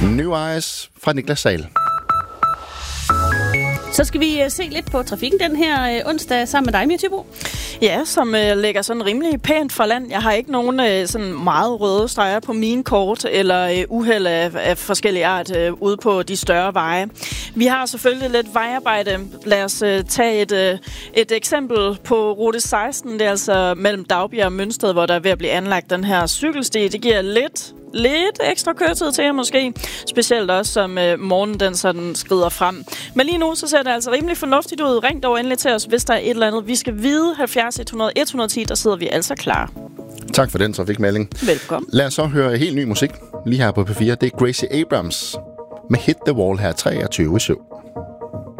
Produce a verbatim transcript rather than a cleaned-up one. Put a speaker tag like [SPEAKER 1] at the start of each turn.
[SPEAKER 1] New Eyes fra Niklas Sahl.
[SPEAKER 2] Så skal vi uh, se lidt på trafikken den her uh, onsdag sammen med dig, Mia Thybo.
[SPEAKER 3] Ja, som øh, ligger sådan rimelig pænt fra land. Jeg har ikke nogen øh, sådan meget røde streger på mine kort, eller øh, uheld af, af forskellige art øh, ude på de større veje. Vi har selvfølgelig lidt vejarbejde. Lad os øh, tage et, øh, et eksempel på rute seksten. Det er altså mellem Dagbjerg og Mønsted, hvor der er ved at blive anlagt den her cykelsti. Det giver lidt... Lidt ekstra køretid til jer måske. Specielt også som øh, morgenen den sådan skrider frem. Men lige nu så ser det altså rimelig fornuftigt ud. Ring dog endelig til os, hvis der er et eller andet. Vi skal vide halvfjerds et hundrede et hundrede og ti, der sidder vi altså klar.
[SPEAKER 1] Tak for den trafikmelding.
[SPEAKER 2] Velkommen.
[SPEAKER 1] Lad os så høre helt ny musik lige her på P fire. Det er Gracie Abrams med Hit the Wall her treogtyve syv.